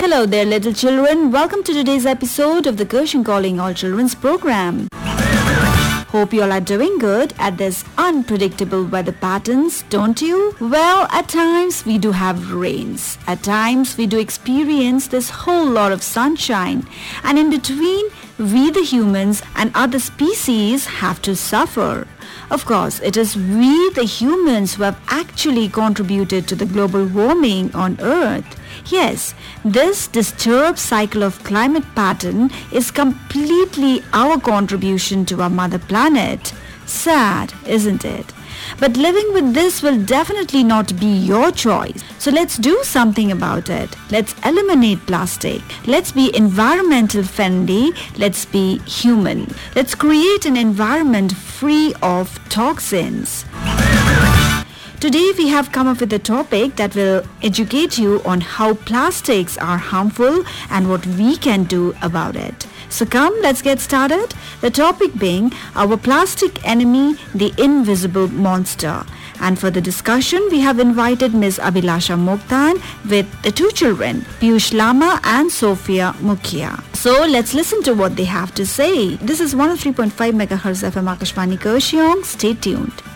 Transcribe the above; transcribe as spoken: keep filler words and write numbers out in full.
Hello there, little children. Welcome to today's episode of the Gershon Calling All Children's program. Hope you all are doing good at this unpredictable weather patterns, don't you? Well, at times we do have rains. At times we do experience this whole lot of sunshine. And in between, we the humans and other species have to suffer. Of course, it is we the humans who have actually contributed to the global warming on Earth. Yes, this disturbed cycle of climate pattern is completely our contribution to our mother planet. Sad, isn't it? But living with this will definitely not be your choice. So let's do something about it. Let's eliminate plastic. Let's be environmental friendly. Let's be human. Let's create an environment free of toxins. Today we have come up with a topic that will educate you on how plastics are harmful and what we can do about it. So come, let's get started. The topic being our plastic enemy, the invisible monster. And for the discussion, we have invited Miz Abhilasha Mokhtan with the two children, Piyush Lama and Sophia Mukhia. So let's listen to what they have to say. This is one oh three point five megahertz F M Akashvani Kurseong. Stay tuned.